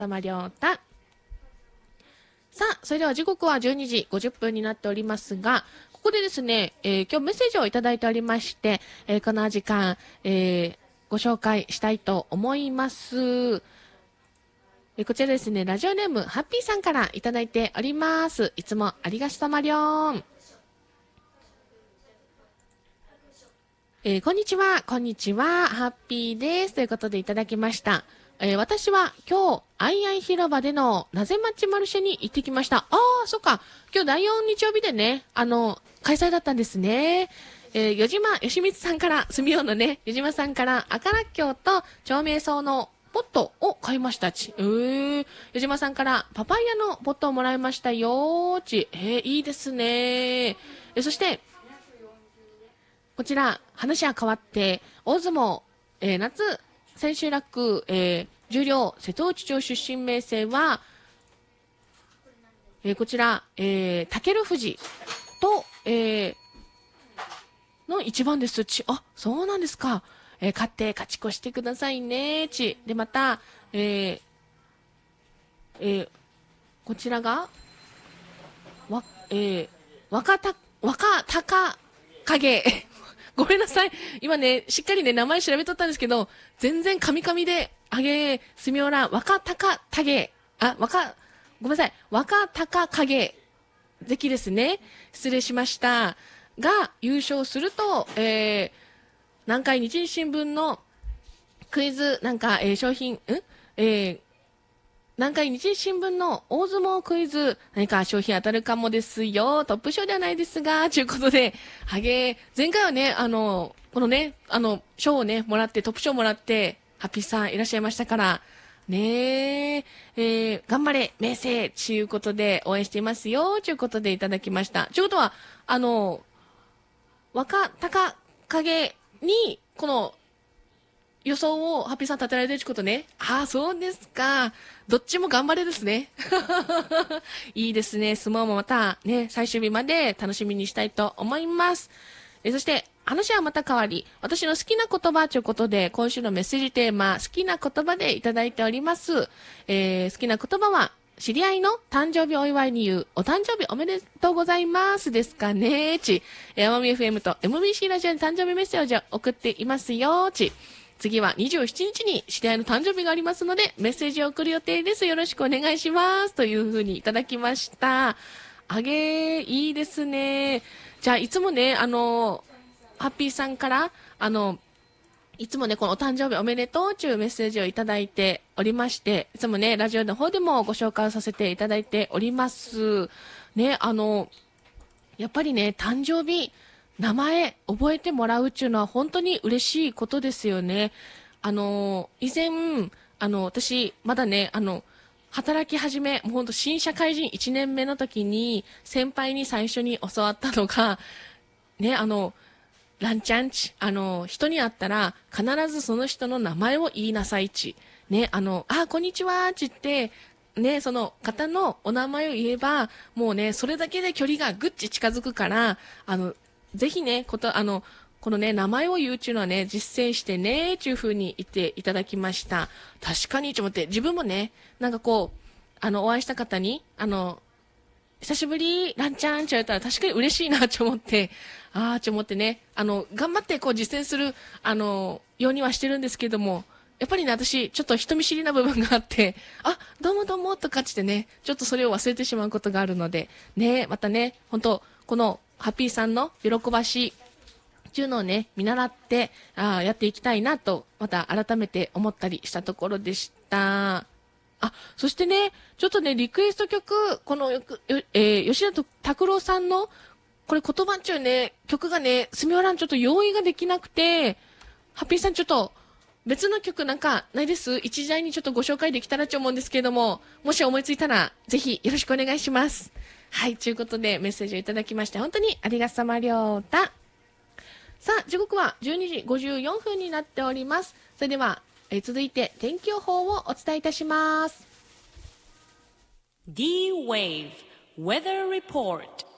様亮太。さあ、それでは時刻は12時50分になっておりますが、ここでですね、今日メッセージをいただいておりまして、この時間、ご紹介したいと思います。こちらですね、ラジオネームハッピーさんからいただいております。いつもありがさまりょん。こんにちは、こんにちは、ハッピーです。ということでいただきました。私は今日、アイアイ広場でのなぜまちマルシェに行ってきました。そっか。今日第4日曜日でね、開催だったんですね。余島よしみつさんから、住用のね、余島さんから赤らっきょうと長命草のポットを買いましたち。余島さんからパパイヤのポットをもらいましたよち。いいですね。そして、こちら、話は変わって、大相撲、夏千秋楽、十両瀬戸内町出身名声は、こちら、武尊富士と、の一番ですち。そうなんですか。勝って勝ち越してくださいねち。で、また、こちらが、若隆景。ごめんなさい。今ね、しっかりね、名前調べとったんですけど、全然カミカミで、すみおら、若隆景。ごめんなさい。若隆景関ですね。失礼しました。が、優勝すると、南海日日新聞のクイズ、商品、南海日日新聞の大相撲クイズ、何か商品当たるかもですよ。トップ賞ではないですが、ということで、前回はね、このね、賞をね、もらって、トップ賞をもらって、ハッピーさんいらっしゃいましたから、ね頑張れ、名声、ということで、応援していますよ、ということでいただきました。ということは、若隆景に、この、予想をハッピーさん立てられてるってことね。そうですか。どっちも頑張れですね。いいですね。相撲もまたね、最終日まで楽しみにしたいと思います。そして、話はまた変わり、私の好きな言葉ということで、今週のメッセージテーマ、好きな言葉でいただいております。好きな言葉は、知り合いの誕生日お祝いに言う、お誕生日おめでとうございますですかねち。奄美 FM と MBC ラジオに誕生日メッセージを送っていますよち。次は27日に知り合いの誕生日がありますので、メッセージを送る予定です。よろしくお願いします。というふうにいただきました。いいですね。じゃあ、いつもね、ハッピーさんから、いつもね、このお誕生日おめでとうというメッセージをいただいておりまして、いつもね、ラジオの方でもご紹介させていただいております。ね、やっぱりね、誕生日、名前覚えてもらうっていうのは本当に嬉しいことですよね。以前、私、まだね、働き始め、もう本当新社会人1年目の時に、先輩に最初に教わったのが、ね、ランチャンチ、人に会ったら、必ずその人の名前を言いなさいち。ね、こんにちは、ちって、ね、その方のお名前を言えば、もうね、それだけで距離がぐっち近づくから、ぜひね、このね、名前を言うっていうのはね、実践してね、っていう風に言っていただきました。確かに、と思って、自分もね、なんかこう、お会いした方に、久しぶり、ランちゃんって言われたら確かに嬉しいなと思って、と思ってね、頑張ってこう実践する、ようにはしてるんですけども、やっぱりね、私、ちょっと人見知りな部分があって、どうもどうもとかってね、ちょっとそれを忘れてしまうことがあるので、ね、またね、本当この、ハッピーさんの喜ばしいっていうのをね、見習って、やっていきたいなと、また改めて思ったりしたところでした。そしてね、ちょっとね、リクエスト曲、この、吉田拓郎さんの、これ言葉中ね、曲がね、すみおらんちょっと用意ができなくて、ハッピーさんちょっと、別の曲なんかないです一時代にちょっとご紹介できたらと思うんですけれども、もし思いついたら、ぜひよろしくお願いします。はい、ということでメッセージをいただきまして、本当にありがさまりょうた。さあ、時刻は12時54分になっております。それでは、続いて天気予報をお伝えいたします。 D-Wave Weather Report